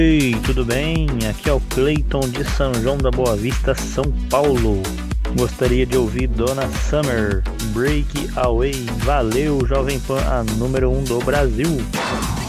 Ei, tudo bem? Aqui é o Cleiton de São João da Boa Vista, São Paulo. Gostaria de ouvir Donna Summer, Break Away. Valeu, Jovem Pan, a número 1 do Brasil.